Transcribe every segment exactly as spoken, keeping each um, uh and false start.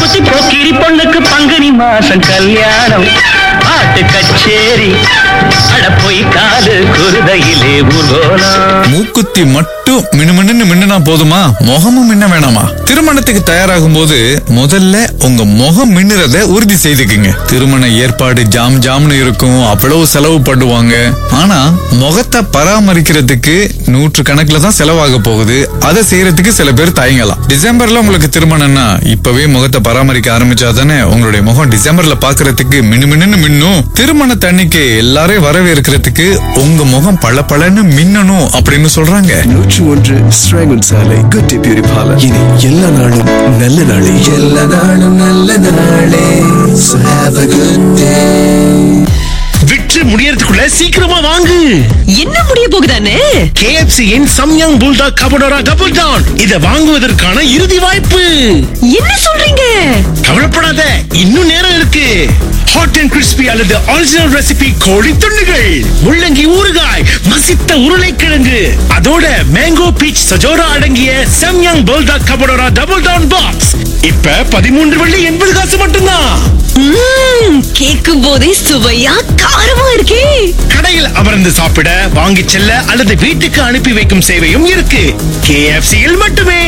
பசி போக்கிரி பொண்ணுக்கு பங்குனி மாசம் கல்யாணம், பாட்டு கச்சேரி, அட போய் காது குருதையிலே ஊர்வலம். மூக்குத்தி மட்டும் மின்னு மின்னுனா போதுமா? முகமும் மின்ன வேணாமா? திருமணத்துக்கு தயாராகும் போது முதல்ல உங்க முகம் மின்னுறத உறுதி செய்துக்குங்க. திருமண ஏற்பாடு ஜாம் ஜாம்னு இருக்கும், அவ்வளவு செலவு பண்ணுவாங்க. ஆனா முகத்தை பராமரிக்கிறதுக்கு நூற்று கணக்குல தான் செலவாக போகுது. அதை செய்யறதுக்கு சில பேர் தயங்கலாம். டிசம்பர்ல உங்களுக்கு திருமணம்னா இப்பவே முகத்தை பராமரிக்க ஆரம்பிச்சாதானே உங்களுடைய முகம் டிசம்பர்ல பாக்குறதுக்கு மின்னு மின்னு மின்னும். திருமண தண்ணிக்கு எல்லாரையும் வரவேற்கிறதுக்கு உங்க முகம் பல பலன்னு மின்னணும் அப்படின்னு சொல்றாங்க. நூற்று ஒன்று ஸ்ராங்கன் சாலை குட்டி பியூரி பார்லர். இனி எல்லா நாளும் நல்ல நாளே, எல்லா நாளும் நல்ல நாளே. So have a good day. விற்று முடியறதுக்குள்ள சீக்கிரமா வாங்கு. என்ன முடிய போகுதானே? K F C இன் சம்யங் புல்டாக் காபோனாரா டபுள் டவுன். இத வாங்குவதற்கான இறுதி வாய்ப்பு. என்ன சொல்றீங்க? கவலைப்படாத, இன்னும் நேரம் இருக்கு. ஹாட் அண்ட் கிறிஸ்பி அல்லது ஒரிஜினல் ரெசிபி கோழி துண்டுகள், முள்ளங்கி ஊறுகாய், மசித்த உருளைக்கிழங்கு, அதோட மேங்கோ பீச் சஜோரா அடங்கிய சம்யங் புல்டாக் காபோனாரா டபுள் டவுன் பாக்ஸ் இப்ப பதிமூன்று வெள்ளி எண்பது காசு மட்டும்தான். கேட்கும் போதே சுவையா காரமா இருக்கே. கடையில் அமர்ந்து சாப்பிட, வாங்கி செல்ல அல்லது வீட்டுக்கு அனுப்பி வைக்கும் சேவையும் இருக்கு. K F C இல் மட்டுமே.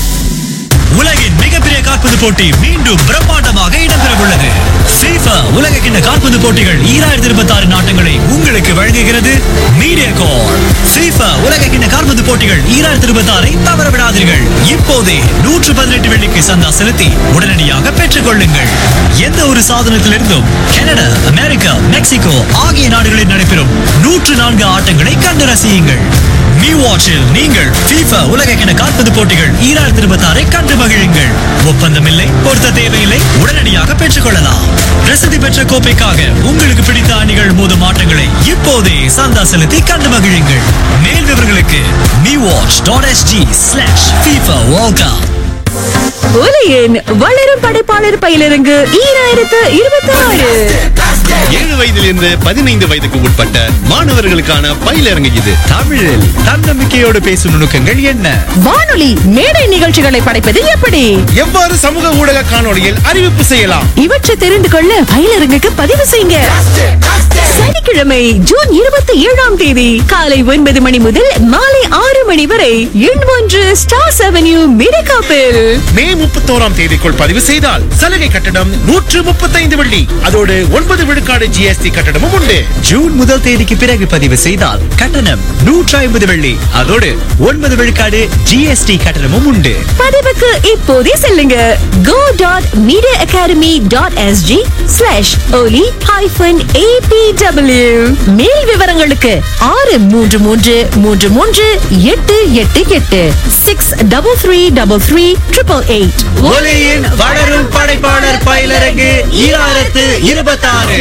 உலகின் மிகப்பெரிய கால்பந்து போட்டி மீண்டும் பிரம்மாண்டமாக இடம்பெற உள்ளது. FIFA உலக கிண்ண கால்பந்து போட்டிகள் ஈராயிரத்தி இருபத்தி ஆறு நாட்டங்களை உங்களுக்கு வழங்குகிறது மீடியாகார். FIFA உலக கிண்ண கால்பந்து போட்டிகள் ஈராயிரத்தி இருபத்தி ஆறை தவறவிடாதீர்கள். இப்போதே நூற்று பதினெட்டு வெள்ளிக்கு சந்தா செலுத்தி உடனடியாக பெற்றுக் கொள்ளுங்கள். எந்த ஒரு சாதனத்திலிருந்தும் கனடா, அமெரிக்கா, மெக்சிகோ ஆகிய நாடுகளில் நடைபெறும் நூற்று நான்கு ஆட்டங்களை கண்டு ரசியுங்கள். நியூ வாட்சில் நீங்கள் FIFA உலக கிண்ண கால்பந்து போட்டிகள் ஈராயிரத்தி இருபத்தி ஆறை கண்டு மகிழுங்கள். ஒப்பந்தமில்லை, பொருத்த தேவையில்லை, உடனடியாக பெற்றுக் கொள்ளலாம். பிரசித்தி பெற்ற கோப்பைக்காக உங்களுக்கு பிடித்த அணிகள் மோதும் ஆட்டங்களை இப்போதே சந்தா செலுத்தி கண்டு மகிழுங்கள். மேல் விவரங்களுக்கு நியூவாட்ச் dot SG slash FIFA World Cup. உலகின் வளரும் படைப்பாளர் பயிலரங்கு ஈராயிரத்து இருபத்தி ஆறு. ஏழு வயதிலிருந்து பதினைந்து வயதுக்கு உட்பட்ட மாணவர்களுக்கான பயிலரங்கு இது. தமிழில் தன்னம்பிக்கையோடு பேசும் நுணுக்கங்கள் என்ன? வானொலி மேடை நிகழ்ச்சிகளை படைப்பது எப்படி? எவ்வாறு சமூக ஊடக காணொளியில் அறிவிப்பு செய்யலாம்? இவற்றை தெரிந்து கொள்ள பயிலரங்குக்கு பதிவு செய்யுங்க. சனிக்கிழமை ஜூன் இருபத்தி ஏழாம் தேதி காலை ஒன்பது மணி முதல் மாலை ஆறு மணி வரை எண் ஒன்று ஸ்டார்ஸ் அவென்யூ மிடகாப்பில். மே முப்பத்தோராம் தேதிக்குள் பதிவு செய்தால் சலுகை கட்டணம் நூற்று முப்பத்தைந்து வெள்ளி, அதோடு ஒன்பது விழுக்காடு G S T கட்டணமும் உண்டு. ஜூன் முதல் தேதிக்கு பிறகு பதிவு செய்தால் கட்டணம் நூற்றி ஐம்பது வெள்ளி, அதோடு ஒன்பது விழுக்காடு G S T கட்டணமும் உண்டு. பதிவுக்கு இப்போதே செல்லுங்க. go dot media academy dot s g slash oli hyphen a p w. மேல் விவரங்களுக்கு ஆறு மூன்று மூன்று மூன்று மூன்று எட்டு எட்டு எட்டு six double three double three triple eight. ஒலியின் வளரும் படைப்பாளர் பயிலரங்கு ஈராயிரத்து இருபத்தி ஆறு.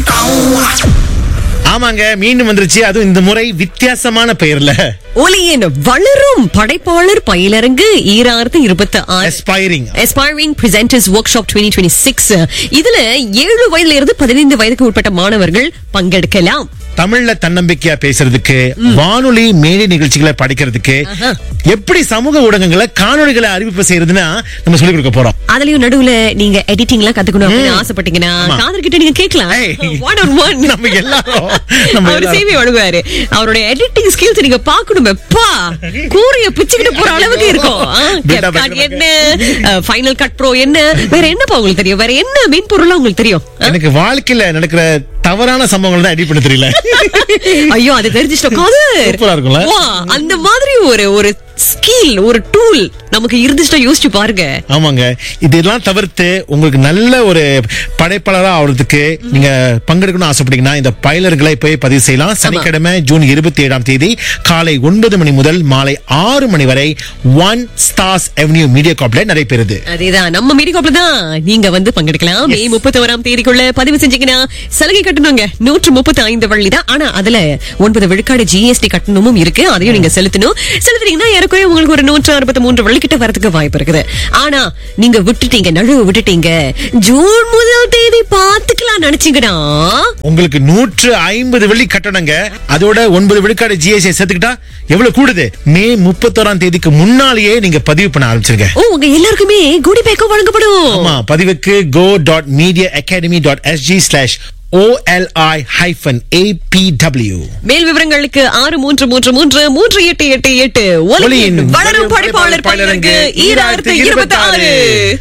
ஆமாங்க, மீண்டும் வந்துருச்சு. அதுவும் இந்த முறை வித்தியாசமான பெயர்ல. ஒலியின் வளரும் படைப்பாளர் பயிலரங்கு ஈராயிரத்து இருபத்தி ஆறு. Aspiring Aspiring Presenters Workshop twenty twenty-six. இதுல ஏழு வயதுல இருந்து பதினைந்து வயதுக்கு உட்பட்ட மாணவர்கள் பங்கெடுக்கலாம். தமிழ்ல தன்னம்பிக்கையா பேசுறதுக்கு, வானொலி மேடை நிகழ்ச்சிகளை படிக்கிறதுக்கு, எப்படி சமூக ஊடகங்களை காணொளிகளை அறிவிப்பு செய்யறதுன்னா நம்ம சொல்லி கொடுக்க போறோம். அதுலயும் நடுவுல நீங்க எடிட்டிங் எல்லாம் கத்துக்கணும் அப்படின்னு ஆசைப்பட்டீங்கன்னா காதர் கிட்ட நீங்க கேட்கலாம். ஒன் ஆன் ஒன் நம்ம எல்லாரும் அவர் சேவை வழங்குவாரு. அவருடைய எடிட்டிங் ஸ்கில்ஸ் நீங்க பாக்கணும். கூரைய பிச்சுக்கிட்டு போற அளவுக்கு இருக்கும். என்ன ஃபைனல் கட் ப்ரோ என்ன, வேற என்னப்பா உங்களுக்கு தெரியும்? வேற என்ன மென்பொருள் உங்களுக்கு தெரியும்? எனக்கு வாழ்க்கையில நடக்கிற தவறான சம்பவங்கள் தான் எடிட் பண்ண தெரியல. ஐயோ, அது தெரிஞ்சிட்டோம். சூப்பரா இருக்கும்ல. அந்த மாதிரி ஒரு ஒரு ஸ்கில், ஒரு டூல் நமக்கு இருந்துச்சுன்னா யோசிச்சு பாருங்க. ஆமாங்க, இதெல்லாம் தவிர்த்து உங்களுக்கு நல்ல ஒரு படைப்பாளரா ஆகிறதுக்கு நீங்க பங்கெடுக்கணும்னு ஆசைப்பட்டீங்கன்னா இந்த பயிலர்களை போய் பதிவு செய்யலாம். சனிக்கிழமை ஜூன் இருபத்தி ஏழாம் தேதி காலை ஒன்பது மணி முதல் மாலை ஆறு மணி வரை ஒன் ஸ்டார்ஸ் அவென்யூ மீடியா காப்ல நடைபெறுது. அதேதான், நம்ம மீடியா காப்ல தான் நீங்க வந்து பங்கெடுக்கலாம். மே முப்பத்தி ஓராம் தேதிக்குள்ள பதிவு செஞ்சீங்கன்னா சலுகை கட்டணுங்க நூற்று முப்பத்தி ஐந்து வள்ளி தான். ஆனா அதுல ஒன்பது விழுக்காடு G S T கட்டணமும் இருக்கு. அதையும் நீங்க செலுத்தணும். செலுத்துறீங்கன்னா ஏறக்குறைய உங்களுக்கு ஒரு நூற்று அறுபத்தி மூன்று வெள்ளிக்கிட்ட வரதுக்கு வாய்ப்பு இருக்குது. ஆனா நீங்க விட்டுட்டீங்க, நழுவு விட்டுட்டீங்க. ஜூன் முதல் தேதி பாத்துக்கலாம் நினைச்சீங்கன்னா உங்களுக்கு நூற்று ஐம்பது வெள்ளி கட்டணங்க. அதோட ஒன்பது விழுக்காடு ஜிஎஸ்டி சேர்த்துக்கிட்டா எவ்வளவு கூடுது? மே முப்பத்தோராம் தேதிக்கு முன்னாலேயே நீங்க பதிவு பண்ண ஆரம்பிச்சிருங்க. ஓ, உங்க எல்லாருக்குமே குடி பேக்கோ வழங்கப்படும். ஆமா, பதிவுக்கு go dot media academy dot s g slash O L I hyphen A P W. மேல் விவரங்களுக்கு ஆறு மூன்று மூன்று மூன்று மூன்று எட்டு எட்டு எட்டு. ஒலியின் வளரும் படைப்பாளர் பயிலரங்கு ஈராயிரத்து இருபத்தி ஆறு.